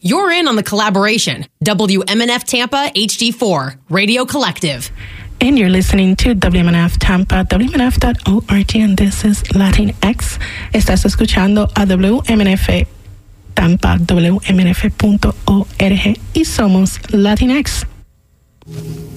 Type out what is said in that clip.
You're in on the collaboration. WMNF Tampa HD4 Radio Collective. And you're listening to WMNF Tampa, WMNF.org, and this is Latinx. Estás escuchando a WMNF Tampa, WMNF.org, y somos Latinx.